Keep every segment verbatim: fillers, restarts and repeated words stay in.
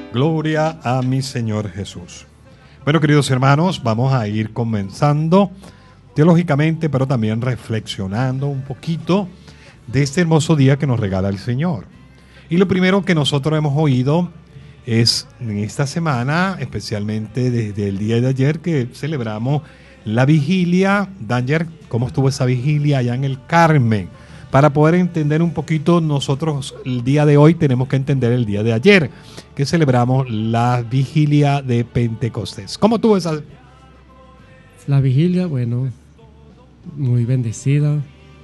Gloria a mi Señor Jesús. Bueno, queridos hermanos, vamos a ir comenzando teológicamente, pero también reflexionando un poquito de este hermoso día que nos regala el Señor. Y lo primero que nosotros hemos oído es en esta semana, especialmente desde el día de ayer, que celebramos la vigilia. Danger, ¿cómo estuvo esa vigilia allá en el Carmen? Para poder entender un poquito, nosotros el día de hoy tenemos que entender el día de ayer, que celebramos la vigilia de Pentecostés. ¿Cómo tuvo esa? La vigilia, bueno, muy bendecida.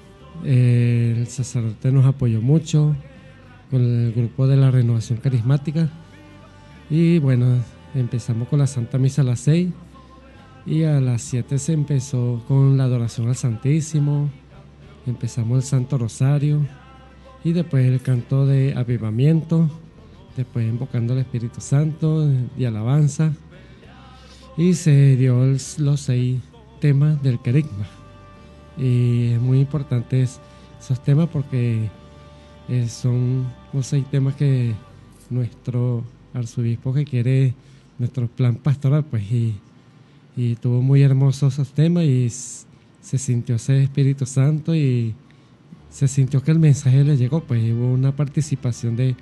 Eh, el sacerdote nos apoyó mucho con el grupo de la Renovación Carismática. Y bueno, empezamos con la Santa Misa a las seis y a las siete se empezó con la adoración al Santísimo. Empezamos el Santo Rosario y después el canto de avivamiento, después invocando al Espíritu Santo y alabanza, y se dio el, los seis temas del querigma. Y es muy importante esos temas porque eh, son los seis temas que nuestro arzobispo que quiere, nuestro plan pastoral, pues, y, y tuvo muy hermosos esos temas y se sintió ese Espíritu Santo y se sintió que el mensaje le llegó, pues hubo una participación de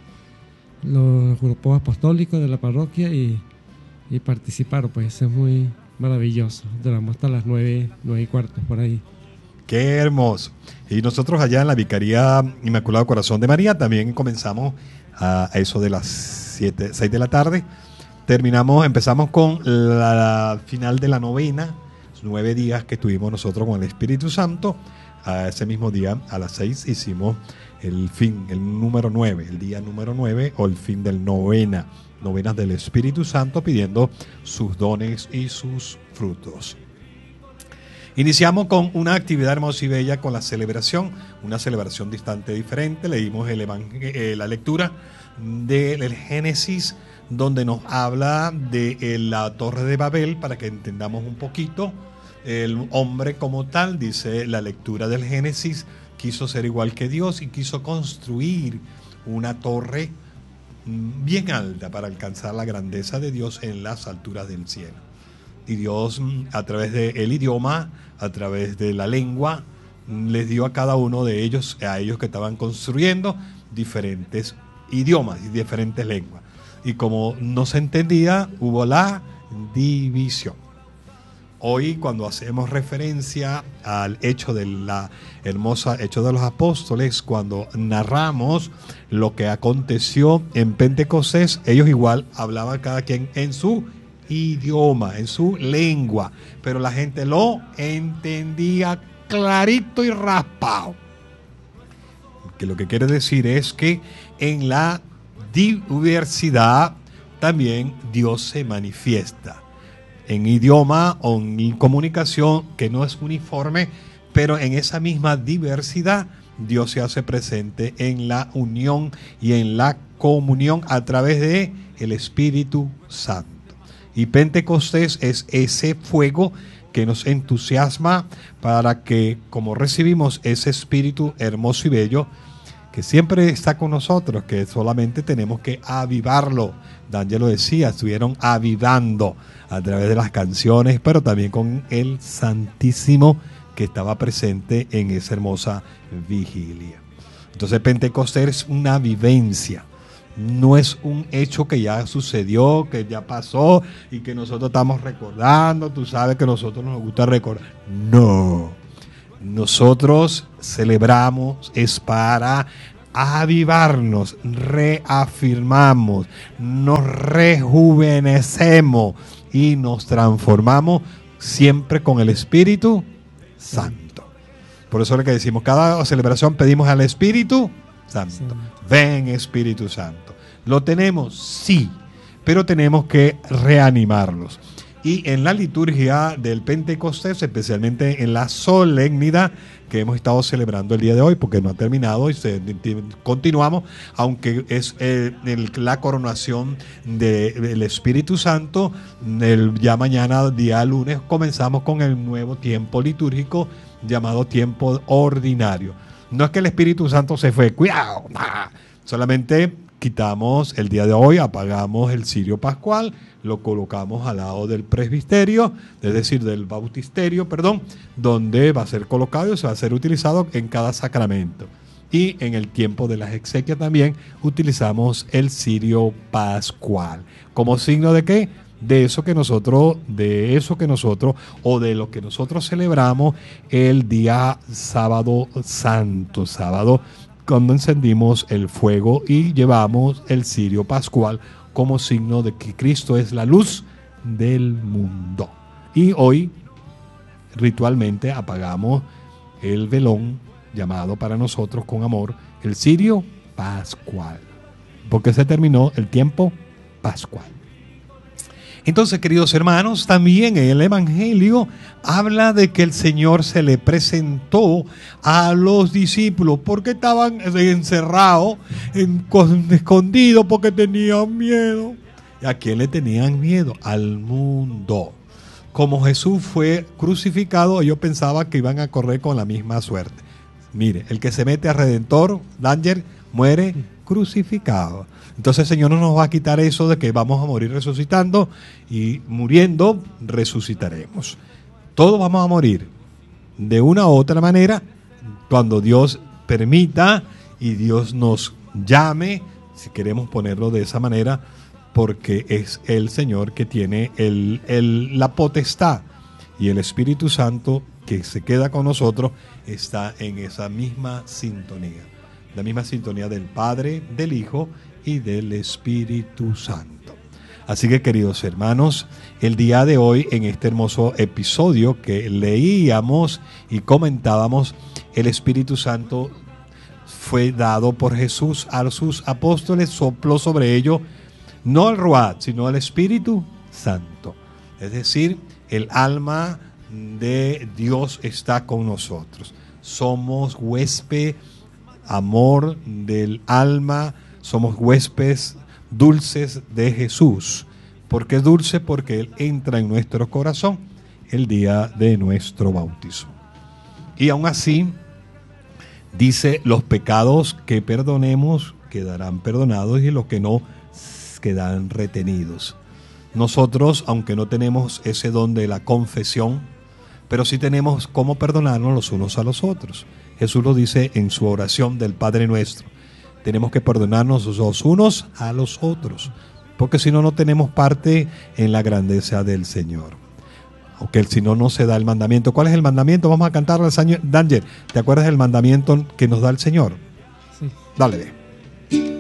los grupos apostólicos de la parroquia y, y participaron, pues eso es muy maravilloso. Duramos hasta las nueve, nueve y cuarto por ahí. ¡Qué hermoso! Y nosotros allá en la Vicaría Inmaculado Corazón de María también comenzamos a eso de las siete, seis de la tarde. Terminamos, empezamos con la, la final de la novena, nueve días que estuvimos nosotros con el Espíritu Santo. A ese mismo día, a las seis, hicimos el fin, el número nueve, el día número nueve o el fin del novena, novenas del Espíritu Santo, pidiendo sus dones y sus frutos. Iniciamos con una actividad hermosa y bella con la celebración, una celebración distante diferente. Leímos el eh, la lectura del Génesis, donde nos habla de la Torre de Babel, para que entendamos un poquito. El hombre como tal, dice la lectura del Génesis, quiso ser igual que Dios y quiso construir una torre bien alta para alcanzar la grandeza de Dios en las alturas del cielo. Y Dios, a través del idioma, a través de la lengua, les dio a cada uno de ellos, a ellos que estaban construyendo, diferentes idiomas y diferentes lenguas. Y como no se entendía, hubo la división. Hoy, cuando hacemos referencia al hecho de la hermosa Hecho de los Apóstoles, cuando narramos lo que aconteció en Pentecostés, ellos igual hablaban cada quien en su idioma, en su lengua, pero la gente lo entendía clarito y raspado. Que lo que quiere decir es que en la diversidad también Dios se manifiesta. En idioma o en comunicación que no es uniforme, pero en esa misma diversidad Dios se hace presente en la unión y en la comunión a través de el Espíritu Santo. Y Pentecostés es ese fuego que nos entusiasma para que, como recibimos ese Espíritu hermoso y bello, que siempre está con nosotros, que solamente tenemos que avivarlo. Daniel lo decía, estuvieron avivando a través de las canciones, pero también con el Santísimo que estaba presente en esa hermosa vigilia. Entonces Pentecostés es una vivencia, no es un hecho que ya sucedió, que ya pasó y que nosotros estamos recordando. Tú sabes que a nosotros nos gusta recordar. No, nosotros celebramos es para avivarnos, reafirmamos, nos rejuvenecemos y nos transformamos siempre con el Espíritu Santo. Por eso es lo que decimos, cada celebración pedimos al Espíritu Santo. Sí. Ven, Espíritu Santo. ¿Lo tenemos? Sí, pero tenemos que reanimarlos. Y en la liturgia del Pentecostés, especialmente en la solemnidad que hemos estado celebrando el día de hoy, porque no ha terminado y se, continuamos, aunque es eh, el, la coronación del de, Espíritu Santo, el, ya mañana, día lunes, comenzamos con el nuevo tiempo litúrgico llamado tiempo ordinario. No es que el Espíritu Santo se fue, cuidado, nah, solamente quitamos el día de hoy, apagamos el cirio pascual, lo colocamos al lado del presbiterio, es decir, del bautisterio, perdón, donde va a ser colocado y se va a ser utilizado en cada sacramento. Y en el tiempo de las exequias también utilizamos el cirio pascual. ¿Como signo de qué? De eso que nosotros, de eso que nosotros, o de lo que nosotros celebramos el día sábado santo, sábado, cuando encendimos el fuego y llevamos el cirio pascual como signo de que Cristo es la luz del mundo. Y hoy, ritualmente, apagamos el velón llamado para nosotros con amor el cirio pascual, porque se terminó el tiempo pascual. Entonces, queridos hermanos, también en el Evangelio habla de que el Señor se le presentó a los discípulos porque estaban encerrados, en, escondidos, porque tenían miedo. ¿Y a quién le tenían miedo? Al mundo. Como Jesús fue crucificado, ellos pensaban que iban a correr con la misma suerte. Mire, el que se mete a Redentor, Danger, muere crucificado. Entonces el Señor no nos va a quitar eso de que vamos a morir resucitando, y muriendo resucitaremos. Todos vamos a morir de una u otra manera cuando Dios permita y Dios nos llame, si queremos ponerlo de esa manera, porque es el Señor que tiene el, el, la potestad, y el Espíritu Santo que se queda con nosotros está en esa misma sintonía, la misma sintonía del Padre, del Hijo y del Espíritu Santo. Así que, queridos hermanos, el día de hoy, en este hermoso episodio que leíamos y comentábamos, el Espíritu Santo fue dado por Jesús a sus apóstoles, sopló sobre ellos no el Ruach, sino el Espíritu Santo. Es decir, el alma de Dios está con nosotros. Somos huésped, amor del alma, somos huéspedes dulces de Jesús. ¿Por qué dulce? Porque Él entra en nuestro corazón el día de nuestro bautismo. Y aún así, dice, los pecados que perdonemos quedarán perdonados y los que no quedarán retenidos. Nosotros, aunque no tenemos ese don de la confesión, pero sí tenemos cómo perdonarnos los unos a los otros. Jesús lo dice en su oración del Padre Nuestro. Tenemos que perdonarnos los unos a los otros, porque si no, no tenemos parte en la grandeza del Señor. Aunque si no, no se da el mandamiento. ¿Cuál es el mandamiento? Vamos a cantarle al Señor. Danger, ¿te acuerdas del mandamiento que nos da el Señor? Sí. Dale.